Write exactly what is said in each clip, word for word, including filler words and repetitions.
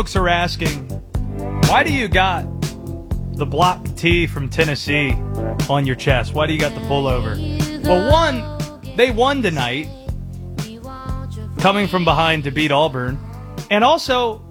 folks are asking, why do you got the block T from Tennessee on your chest? Why do you got the pullover? Well, one, they won tonight, coming from behind to beat Auburn. And also,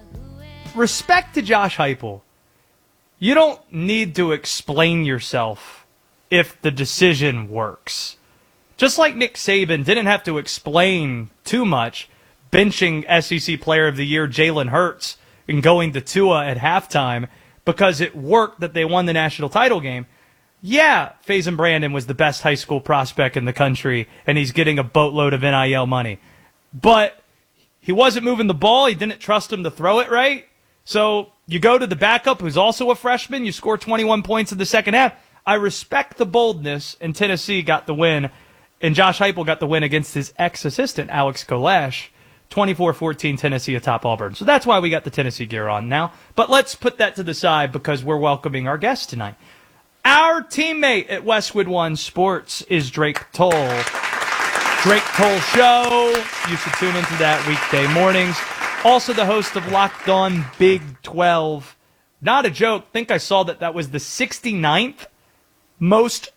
respect to Josh Heupel. You don't need to explain yourself if the decision works. Just like Nick Saban didn't have to explain too much, benching S E C Player of the Year Jalen Hurts and going to Tua at halftime because it worked that they won the national title game. Yeah, Faison Brandon was the best high school prospect in the country, and he's getting a boatload of N I L money. But he wasn't moving the ball. He didn't trust him to throw it right. So you go to the backup, who's also a freshman. You score twenty-one points in the second half. I respect the boldness, and Tennessee got the win. And Josh Heupel got the win against his ex-assistant, Alex Kolash, twenty-four fourteen Tennessee atop Auburn. So that's why we got the Tennessee gear on now. But let's put that to the side because we're welcoming our guest tonight. Our teammate at Westwood One Sports is Drake Toll. Drake Toll Show. You should tune into that weekday mornings. Also the host of Locked On Big twelve. Not a joke. Think I saw that that was the sixty-ninth most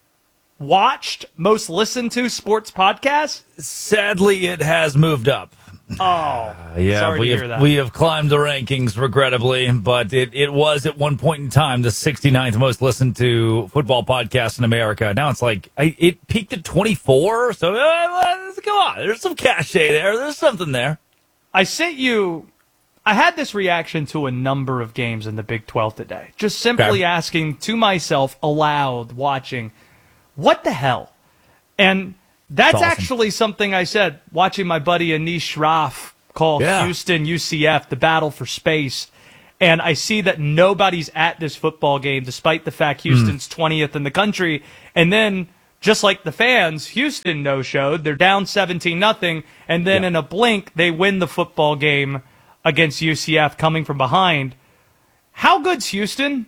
watched, most listened to sports podcast? Sadly, it has moved up. Oh, uh, yeah, sorry we to have, hear that. We have climbed the rankings, regrettably, but it, it was at one point in time the sixty-ninth most listened to football podcast in America. Now it's like, I, it peaked at twenty-four, so uh, come on, there's some cachet there. There's something there. I sent you, I had this reaction to a number of games in the Big twelve today. Just simply Okay. asking to myself aloud, watching, what the hell? And that's awesome. actually something I said, watching my buddy Anish Shroff call Yeah. Houston U C F, the battle for space. And I see that nobody's at this football game, despite the fact Houston's twentieth in the country. And then, just like the fans, Houston no-showed. They're down seventeen nothing. And then Yeah. in a blink, they win the football game against U C F coming from behind. How good's Houston?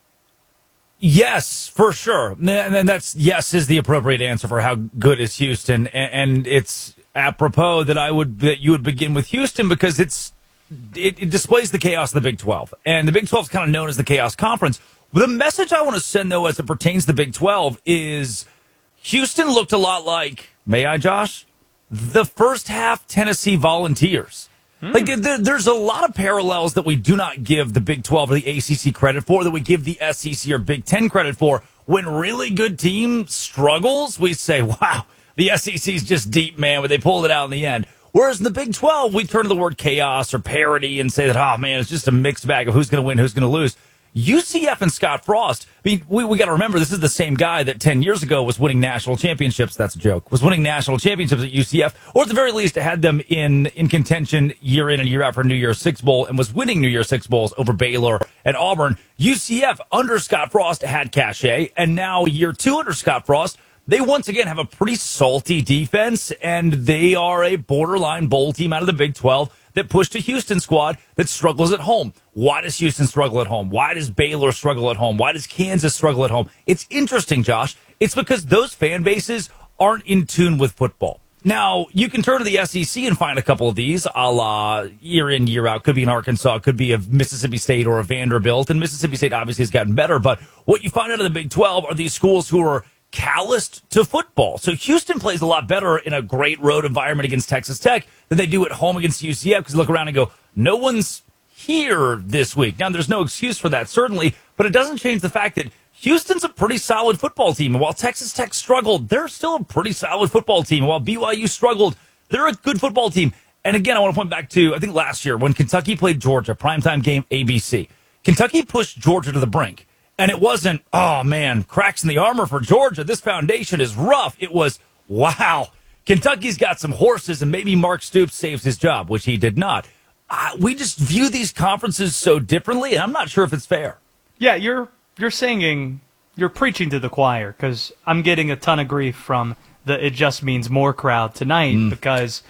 Yes, for sure. And then that's yes is the appropriate answer for how good is Houston. And, and it's apropos that I would that you would begin with Houston because it's it, it displays the chaos of the Big twelve. And the Big twelve is kind of known as the Chaos Conference. The message I want to send, though, as it pertains to the Big twelve is Houston looked a lot like, may I, Josh, the first half Tennessee Volunteers. Like, there, there's a lot of parallels that we do not give the Big twelve or the A C C credit for, that we give the S E C or Big Ten credit for. When really good team struggles, we say, wow, the S E C's just deep, man, but they pulled it out in the end. Whereas in the Big twelve, we turn to the word chaos or parity and say that, oh, man, it's just a mixed bag of who's going to win, who's going to lose. U C F and Scott Frost, I mean, we, we got to remember, this is the same guy that ten years ago was winning national championships. That's a joke. Was winning national championships at U C F, or at the very least had them in, in contention year in and year out for New Year's Six Bowl and was winning New Year's Six Bowls over Baylor and Auburn. U C F under Scott Frost had cachet, and now year two under Scott Frost, they once again have a pretty salty defense, and they are a borderline bowl team out of the Big twelve that pushed a Houston squad that struggles at home. Why does Houston struggle at home? Why does Baylor struggle at home? Why does Kansas struggle at home? It's interesting, Josh. It's because those fan bases aren't in tune with football. Now, you can turn to the S E C and find a couple of these, a la year in, year out. Could be in Arkansas, could be a Mississippi State or a Vanderbilt. And Mississippi State obviously has gotten better. But what you find out of the Big twelve are these schools who are calloused to football. So Houston plays a lot better in a great road environment against Texas Tech than they do at home against U C F, because you look around and go, no one's here this week. Now, there's no excuse for that, certainly, but it doesn't change the fact that Houston's a pretty solid football team. And while Texas Tech struggled, they're still a pretty solid football team. And while B Y U struggled, they're a good football team. And again, I want to point back to, I think last year when Kentucky played Georgia, primetime game A B C. Kentucky pushed Georgia to the brink. And it wasn't, oh, man, cracks in the armor for Georgia. This foundation is rough. It was, wow, Kentucky's got some horses, and maybe Mark Stoops saves his job, which he did not. Uh, we just view these conferences so differently, and I'm not sure if it's fair. Yeah, you're you're singing, you're preaching to the choir, because I'm getting a ton of grief from the It Just Means More crowd tonight, mm. because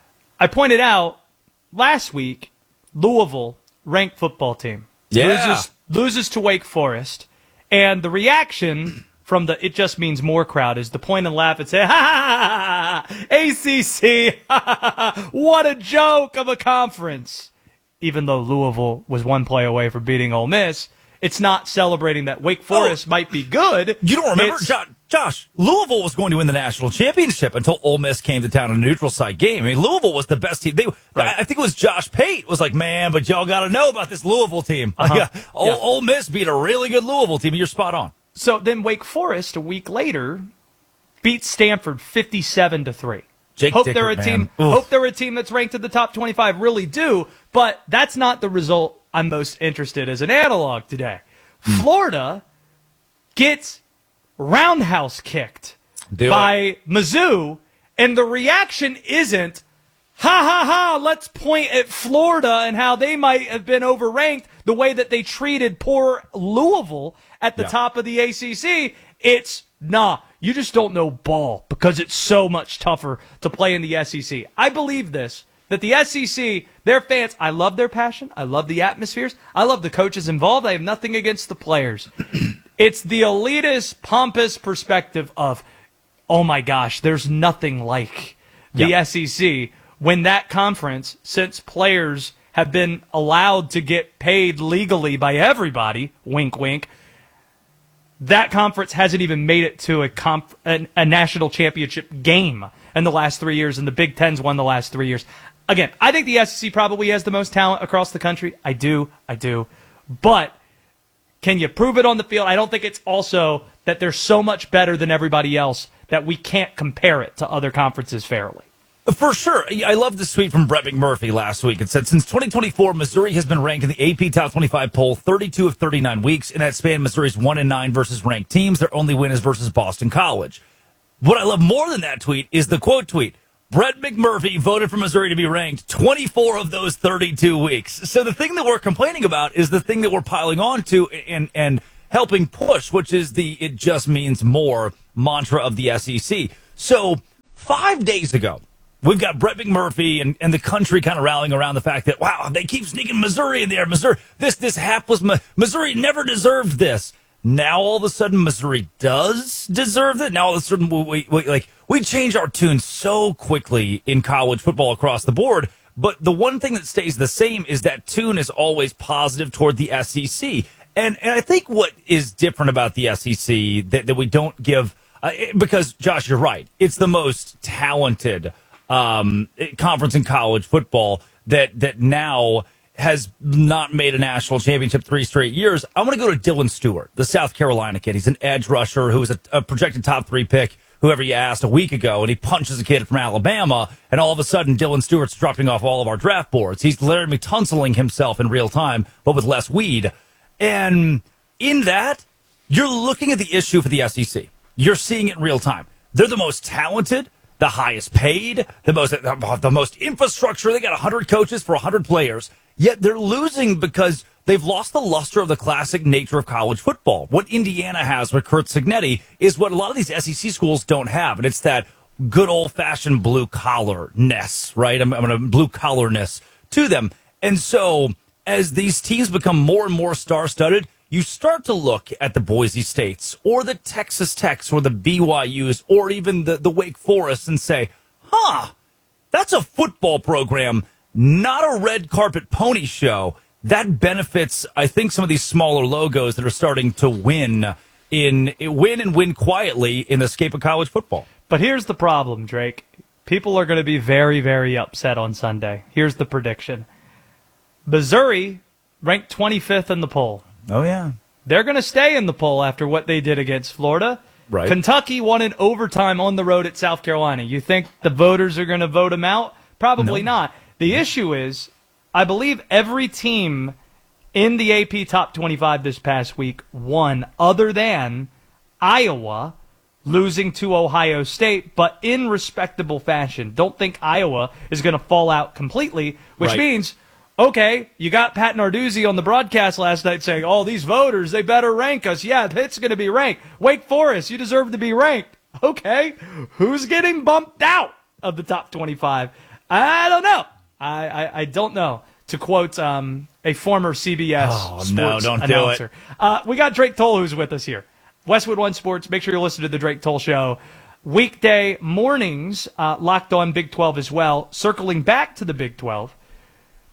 I pointed out last week, Louisville, ranked football team. Yeah. Loses, loses to Wake Forest, and the reaction from the It Just Means More crowd is to point and laugh and say, ha ha ha, ha A C C, ha ha ha, what a joke of a conference. even though Louisville was one play away from beating Ole Miss, it's not celebrating that Wake Forest oh, might be good. You don't remember, Josh, Josh, Louisville was going to win the national championship until Ole Miss came to town in a neutral site game. I mean, Louisville was the best team. They, right. I think it was Josh Pate was like, man, but y'all got to know about this Louisville team. Uh-huh. Like, uh, Ole, yeah. Ole Miss beat a really good Louisville team, and you're spot on. So then Wake Forest, a week later, beat Stanford fifty-seven to three. Jake hope Dickert, they're a man. team. Oof. Hope they're a team that's ranked in the top twenty-five. Really do, but that's not the result I'm most interested as an analog today. Mm. Florida gets roundhouse kicked do by it. Mizzou, and the reaction isn't, ha ha ha, let's point at Florida and how they might have been overranked the way that they treated poor Louisville at the yeah. top of the A C C. It's, nah, you just don't know ball because it's so much tougher to play in the S E C. I believe this, that the S E C, their fans, I love their passion. I love the atmospheres. I love the coaches involved. I have nothing against the players. It's the elitist, pompous perspective of, oh my gosh, there's nothing like the yeah. S E C when that conference, since players have been allowed to get paid legally by everybody, wink, wink, that conference hasn't even made it to a, conf- a, a national championship game in the last three years, and the Big Ten's won the last three years. Again, I think the S E C probably has the most talent across the country. I do, I do. But can you prove it on the field? I don't think it's also that they're so much better than everybody else that we can't compare it to other conferences fairly. For sure. I love this tweet from Brett McMurphy last week. It said, since twenty twenty-four, Missouri has been ranked in the A P Top twenty-five poll thirty-two of thirty-nine weeks. In that span, Missouri's one and nine versus ranked teams. Their only win is versus Boston College. What I love more than that tweet is the quote tweet. Brett McMurphy voted for Missouri to be ranked twenty-four of those thirty-two weeks. So the thing that we're complaining about is the thing that we're piling on to and, and helping push, which is the it just means more mantra of the S E C. So five days ago, we've got Brett McMurphy and, and the country kind of rallying around the fact that, wow, they keep sneaking Missouri in there. Missouri, this this hapless Missouri never deserved this. Now all of a sudden Missouri does deserve it. Now all of a sudden we, we like we change our tune so quickly in college football across the board. But the one thing that stays the same is that tune is always positive toward the S E C. And and I think what is different about the S E C that, that we don't give uh, because Josh, you're right. It's the most talented um, conference in college football that that now has not made a national championship three straight years. I'm going to go to Dylan Stewart, the South Carolina kid. He's an edge rusher who was a, a projected top three pick, whoever you asked, a week ago, and he punches a kid from Alabama, and all of a sudden Dylan Stewart's dropping off all of our draft boards. He's literally tunneling himself in real time, but with less weed. And in that, you're looking at the issue for the S E C. You're seeing it in real time. They're the most talented, the highest paid, the most the most infrastructure. They got one hundred coaches for one hundred players. Yet they're losing because they've lost the luster of the classic nature of college football. What Indiana has with Curt Cignetti is what a lot of these S E C schools don't have, and it's that good old-fashioned blue-collar-ness, right? I'm, I'm going to blue-collarness to them. And so as these teams become more and more star-studded, you start to look at the Boise States or the Texas Techs or the B Y Us or even the, the Wake Forest and say, huh, that's a football program, not a red carpet pony show. That benefits, I think, some of these smaller logos that are starting to win in win and win quietly in the scape of college football. But here's the problem, Drake. People are going to be very, very upset on Sunday. Here's the prediction. Missouri ranked twenty-fifth in the poll. Oh, yeah. They're going to stay in the poll after what they did against Florida. Right. Kentucky won in overtime on the road at South Carolina. You think the voters are going to vote them out? Probably No. not. The issue is, I believe every team in the A P Top twenty-five this past week won, other than Iowa losing to Ohio State, but in respectable fashion. Don't think Iowa is going to fall out completely, which Right. means, okay, you got Pat Narduzzi on the broadcast last night saying, oh, these voters, they better rank us. Yeah, it's going to be ranked. Wake Forest, you deserve to be ranked. Okay, who's getting bumped out of the top twenty-five? I don't know. I, I, I don't know. To quote um, a former C B S oh, sports no, don't announcer. do it. Uh, we got Drake Toll who's with us here. Westwood One Sports. Make sure you listen to the Drake Toll Show. Weekday mornings, uh, locked on Big twelve as well. Circling back to the Big twelve,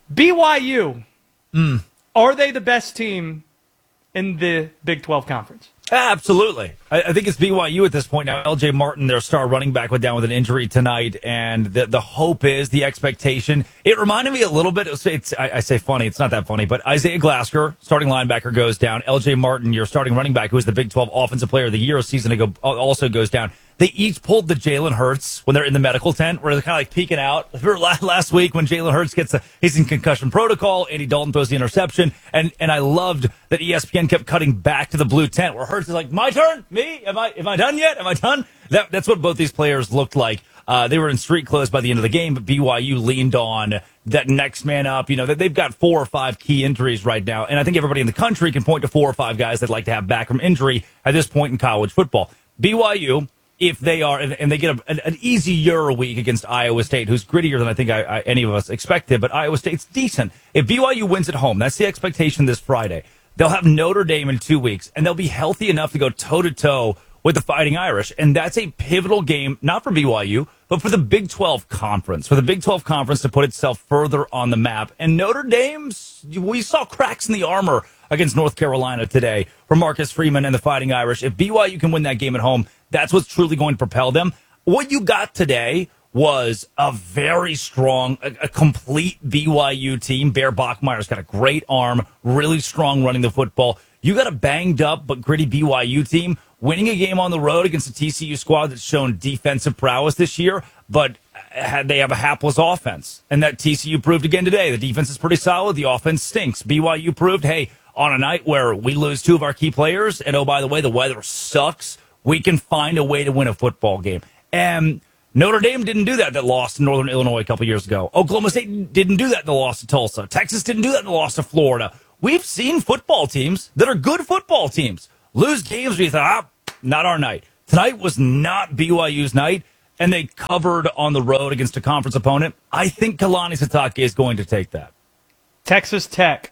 B Y U, Mm. are they the best team in the Big twelve Conference? Absolutely. I, I think it's B Y U at this point now. L J Martin, their star running back, went down with an injury tonight, and the the hope is, the expectation. It reminded me a little bit. It's, it's I, I say funny. It's not that funny, but Isaiah Glasker, starting linebacker, goes down. L J Martin, your starting running back, who was the Big twelve Offensive Player of the Year a season ago, also goes down. They each pulled the Jalen Hurts when they're in the medical tent, where they're kind of like peeking out. Remember last week when Jalen Hurts gets a, he's in concussion protocol, Andy Dalton throws the interception, and and I loved that E S P N kept cutting back to the blue tent where Hurts is like, my turn, me, am I am I done yet? Am I done? That that's what both these players looked like. Uh, they were in street clothes by the end of the game, but B Y U leaned on that next man up. You know, that they've got four or five key injuries right now, and I think everybody in the country can point to four or five guys they'd like to have back from injury at this point in college football. B Y U, if they are, and, and they get a, an, an easier week against Iowa State, who's grittier than I think I, I, any of us expected, but Iowa State's decent. If B Y U wins at home, that's the expectation this Friday. They'll have Notre Dame in two weeks, and they'll be healthy enough to go toe-to-toe with the Fighting Irish. And that's a pivotal game, not for B Y U, but for the Big twelve Conference, for the Big twelve Conference to put itself further on the map. And Notre Dame's, we saw cracks in the armor against North Carolina today for Marcus Freeman and the Fighting Irish. If B Y U can win that game at home, that's what's truly going to propel them. What you got today was a very strong, a, a complete B Y U team. Bear Bachmeier's got a great arm, really strong running the football. You got a banged up but gritty B Y U team winning a game on the road against a T C U squad that's shown defensive prowess this year, but had they have a hapless offense. And that T C U proved again today. The defense is pretty solid. The offense stinks. B Y U proved, hey, on a night where we lose two of our key players, and oh, by the way, the weather sucks, we can find a way to win a football game. And Notre Dame didn't do that, that lost to Northern Illinois a couple years ago. Oklahoma State didn't do that, that lost to Tulsa. Texas didn't do that, that lost to Florida. We've seen football teams that are good football teams lose games where you thought, ah, not our night. Tonight was not B Y U's night, and they covered on the road against a conference opponent. I think Kalani Sitake is going to take that. Texas Tech,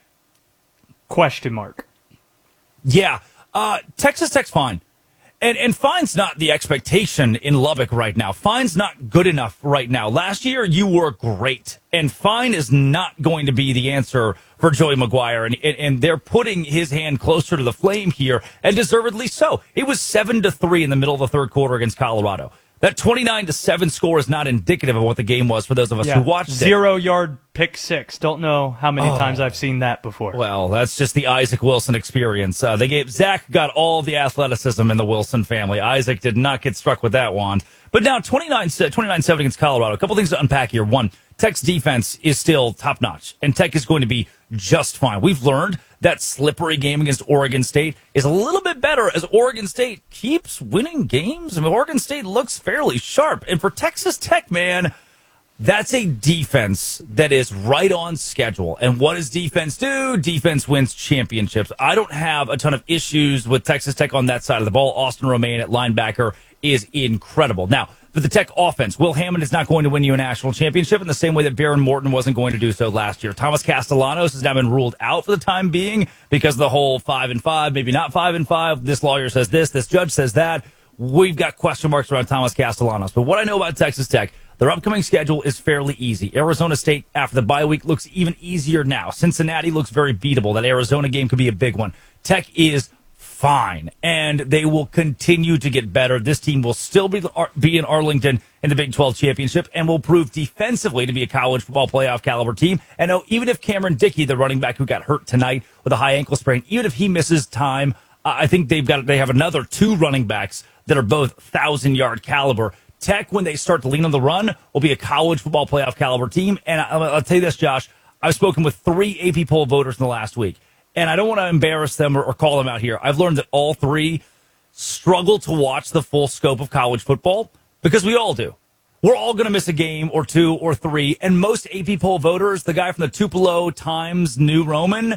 question mark. Yeah, uh, Texas Tech's fine. And and fine's not the expectation in Lubbock right now. Fine's not good enough right now. Last year, you were great. And fine is not going to be the answer for Joey McGuire. And, and, and they're putting his hand closer to the flame here, and deservedly so. It was seven to three in the middle of the third quarter against Colorado. That twenty-nine to seven score is not indicative of what the game was for those of us yeah. who watched it. Zero yard pick six. Don't know how many oh. times I've seen that before. Well, that's just the Isaac Wilson experience. Uh, they gave Zach got all the athleticism in the Wilson family. Isaac did not get struck with that wand. But now twenty-nine seven against Colorado. A couple things to unpack here. One, Tech's defense is still top notch, and Tech is going to be just fine. We've learned that slippery game against Oregon State is a little bit better as Oregon State keeps winning games. I mean, Oregon State looks fairly sharp. And for Texas Tech, man, that's a defense that is right on schedule. And what does defense do? Defense wins championships. I don't have a ton of issues with Texas Tech on that side of the ball. Austin Romaine at linebacker is incredible. Now, for the Tech offense, Will Hammond is not going to win you a national championship in the same way that Baron Morton wasn't going to do so last year. Thomas Castellanos has now been ruled out for the time being because of the whole five and five, maybe not five and five. This lawyer says this, this judge says that. We've got question marks around Thomas Castellanos. But what I know about Texas Tech, their upcoming schedule is fairly easy. Arizona State, after the bye week, looks even easier now. Cincinnati looks very beatable. That Arizona game could be a big one. Tech is fine, and they will continue to get better. This team will still be, be in Arlington in the Big twelve championship and will prove defensively to be a college football playoff caliber team. And oh, even if Cameron Dickey, the running back who got hurt tonight with a high ankle sprain, even if he misses time, uh, I think they've got they have another two running backs that are both thousand-yard caliber. Tech, when they start to lean on the run, will be a college football playoff caliber team. And I, I'll tell you this, Josh, I've spoken with three A P poll voters in the last week. And I don't want to embarrass them or, or call them out here. I've learned that all three struggle to watch the full scope of college football because we all do. We're all going to miss a game or two or three. And most A P poll voters, the guy from the Tupelo Times New Roman,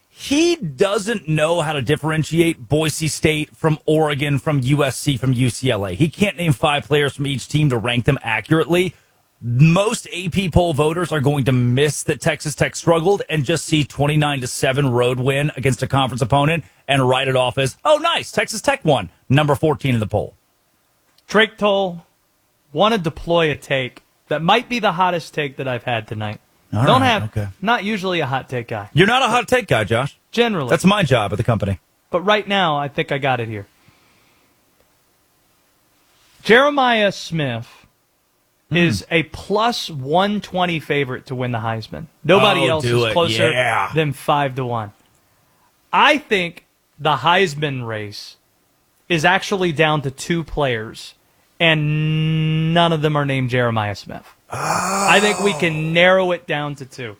he doesn't know how to differentiate Boise State from Oregon, from U S C, from U C L A. He can't name five players from each team to rank them accurately. Most A P poll voters are going to miss that Texas Tech struggled and just see twenty-nine to seven road win against a conference opponent and write it off as, oh, nice, Texas Tech won, number fourteen in the poll. Drake Toll, want to deploy a take that might be the hottest take that I've had tonight. All Don't right, have, okay. not usually a hot take guy. You're not a hot take guy, Josh. Generally. That's my job at the company. But right now, I think I got it here. Jeremiah Smith Hmm. is a plus one twenty favorite to win the Heisman. Nobody Oh, else do is it. closer Yeah. than five to one. I think the Heisman race is actually down to two players, and none of them are named Jeremiah Smith. I think we can narrow it down to two.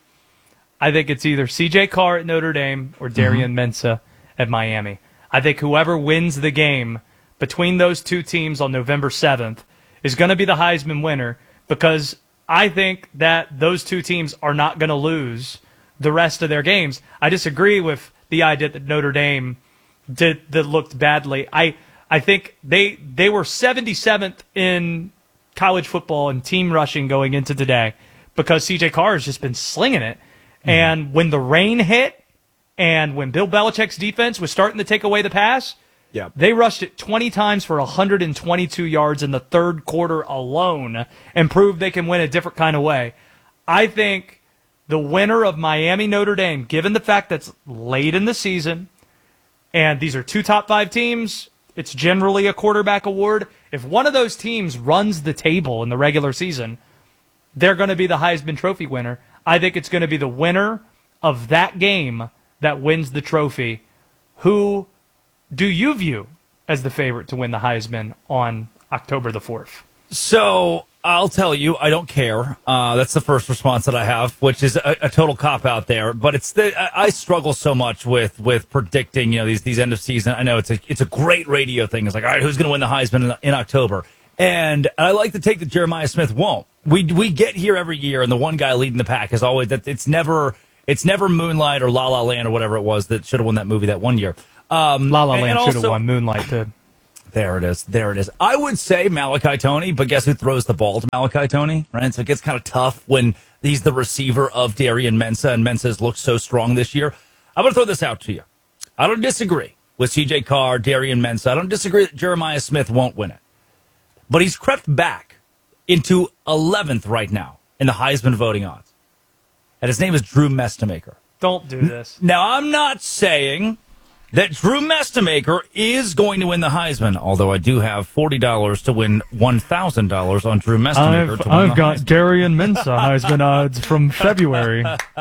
I think it's either C J Carr at Notre Dame or Darian Mensah at Miami. I think whoever wins the game between those two teams on November seventh is going to be the Heisman winner, because I think that those two teams are not going to lose the rest of their games. I disagree with the idea that Notre Dame did that looked badly. I I think they they were seventy-seventh in college football and team rushing going into today because C J Carr has just been slinging it. Mm-hmm. And when the rain hit and when Bill Belichick's defense was starting to take away the pass, Yeah. they rushed it twenty times for one hundred twenty-two yards in the third quarter alone and proved they can win a different kind of way. I think the winner of Miami Notre Dame, given the fact that it's late in the season and these are two top five teams, it's generally a quarterback award. If one of those teams runs the table in the regular season, they're going to be the Heisman Trophy winner. I think it's going to be the winner of that game that wins the trophy. Who do you view as the favorite to win the Heisman on October the fourth? So I'll tell you, I don't care. Uh, that's the first response that I have, which is a, a total cop out there. But it's the I, I struggle so much with with predicting, you know, these these end of season. I know it's a it's a great radio thing. It's like, all right, who's going to win the Heisman in, in October? And I like to take that Jeremiah Smith won't. We we get here every year, and the one guy leading the pack is always that. It's never it's never Moonlight or La La Land or whatever it was that should have won that movie that one year. Um, La La and- Land and should have also- won. Moonlight did. There it is. There it is. I would say Malachi Toney, but guess who throws the ball to Malachi Toney, right? So it gets kind of tough when he's the receiver of Darian Mensah, and Mensah's looked so strong this year. I'm going to throw this out to you. I don't disagree with C J Carr, Darian Mensah. I don't disagree that Jeremiah Smith won't win it. But he's crept back into eleventh right now in the Heisman voting odds. And his name is Drew Mestemaker. Don't do this. Now, I'm not saying that Drew Mestemaker is going to win the Heisman, although I do have forty dollars to win one thousand dollars on Drew Mestemaker to win the Heisman. Darian Mensah Heisman odds from February.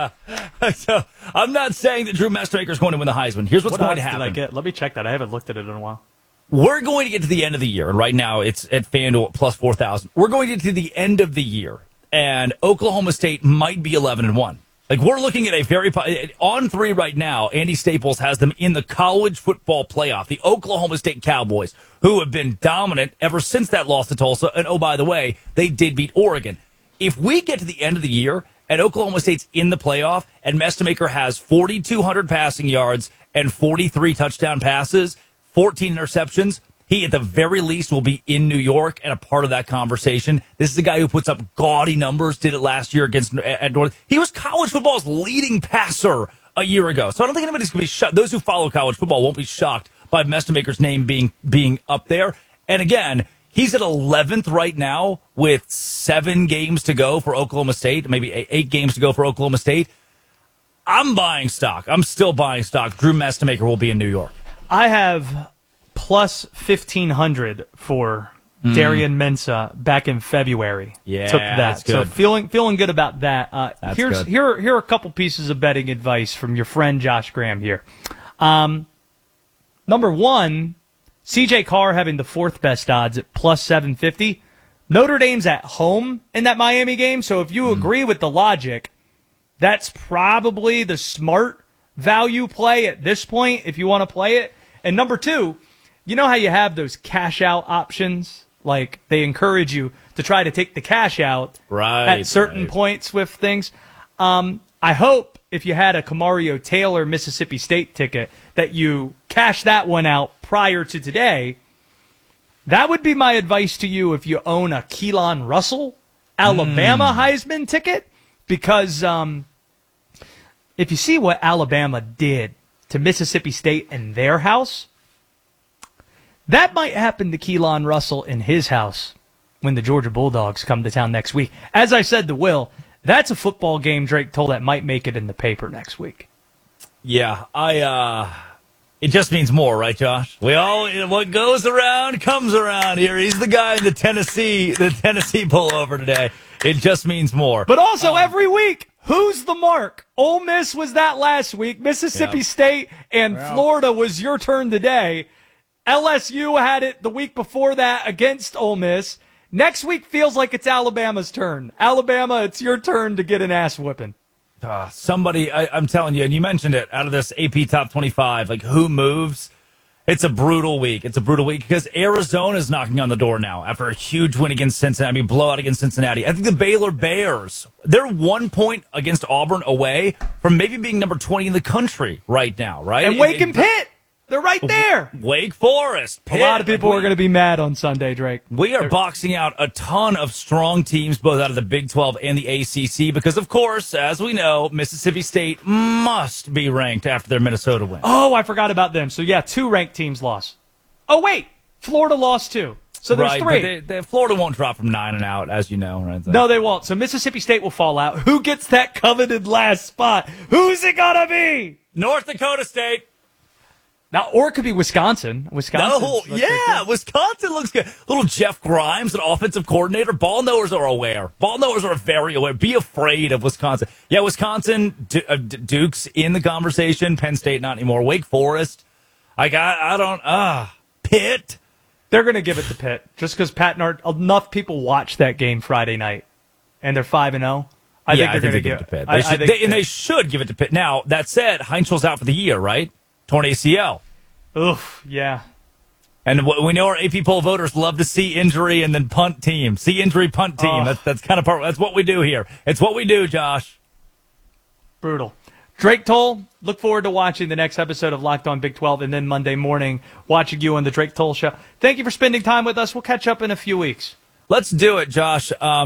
So, I'm not saying that Drew Mestemaker is going to win the Heisman. Here's what's What going odds to happen. did I get? Let me check that. I haven't looked at it in a while. We're going to get to the end of the year, and right now it's at FanDuel at plus four thousand. We're going to get to the end of the year, and Oklahoma State might be eleven and one. Like, we're looking at a very on three right now. Andy Staples has them in the college football playoff. The Oklahoma State Cowboys, who have been dominant ever since that loss to Tulsa. And oh, by the way, they did beat Oregon. If we get to the end of the year and Oklahoma State's in the playoff and Mestemaker has forty-two hundred passing yards and forty-three touchdown passes, fourteen interceptions, he, at the very least, will be in New York and a part of that conversation. This is a guy who puts up gaudy numbers, did it last year against at North. He was college football's leading passer a year ago. So I don't think anybody's going to be shocked. Those who follow college football won't be shocked by Mestemaker's name being being up there. And again, he's at eleventh right now with seven games to go for Oklahoma State, maybe eight games to go for Oklahoma State. I'm buying stock. I'm still buying stock. Drew Mestemaker will be in New York. I have plus fifteen hundred for mm. Darian Mensah back in February. Yeah, took that. that's good. So feeling feeling good about that. Uh, that's here's good. here here are a couple pieces of betting advice from your friend Josh Graham here. Um, number one, C J Carr having the fourth best odds at plus seven fifty. Notre Dame's at home in that Miami game, so if you mm. agree with the logic, that's probably the smart value play at this point if you want to play it. And number two, you know how you have those cash out options? Like, they encourage you to try to take the cash out right, at certain right. points with things. Um, I hope if you had a Kamario Taylor Mississippi State ticket that you cash that one out prior to today. That would be my advice to you if you own a Keelan Russell Alabama mm. Heisman ticket. Because um, if you see what Alabama did to Mississippi State in their house, that might happen to Keelan Russell in his house when the Georgia Bulldogs come to town next week. As I said to Will, That's a football game, Drake told, that might make it in the paper next week. Yeah, I, uh, it just means more, right, Josh? We all, what goes around comes around here. He's the guy in the Tennessee, the Tennessee pullover today. It just means more. But also um, every week, who's the mark? Ole Miss was that last week. Mississippi yep. State and well. Florida was your turn today. L S U had it the week before that against Ole Miss. Next week feels like it's Alabama's turn. Alabama, it's your turn to get an ass whipping. Uh, somebody, I, I'm telling you, and you mentioned it, out of this A P Top twenty-five, like who moves? It's a brutal week. It's a brutal week because Arizona's knocking on the door now after a huge win against Cincinnati, I mean, blowout against Cincinnati. I think the Baylor Bears, they're one point against Auburn away from maybe being number twenty in the country right now, right? And Wake and Pitt. They're right there. Wake Forest. Pitt. A lot of people we, are going to be mad on Sunday, Drake. We are They're, boxing out a ton of strong teams, both out of the Big twelve and the A C C, because, of course, as we know, Mississippi State must be ranked after their Minnesota win. Oh, I forgot about them. So, yeah, two ranked teams lost. Oh, wait. Florida lost two. So there's right, three. But they, they, Florida won't drop from nine and out, as you know. Right? So. No, they won't. So Mississippi State will fall out. Who gets that coveted last spot? Who's it going to be? North Dakota State. Now, or it could be Wisconsin. Wisconsin. No, yeah, Wisconsin looks good. Little Jeff Grimes, an offensive coordinator. Ball knowers are aware. Ball knowers are very aware. Be afraid of Wisconsin. Yeah, Wisconsin, D- uh, D- Duke's in the conversation. Penn State, not anymore. Wake Forest. I got, I don't, ah, uh, Pitt. They're going to give it to Pitt just because Pat Nard, enough people watched that game Friday night, and they're five and zero. I yeah, think they're going to give give it to Pitt. They I, should, I they, and they should give it to Pitt. Now that said, Heinzel's out for the year, right? Torn A C L. Oof, yeah. And we know our A P poll voters love to see injury and then punt team. See injury, punt team. Oh. That's that's kind of part. That's what we do here. It's what we do, Josh. Brutal. Drake Toll, look forward to watching the next episode of Locked On Big twelve, and then Monday morning watching you on the Drake Toll Show. Thank you for spending time with us. We'll catch up in a few weeks. Let's do it, Josh. Um,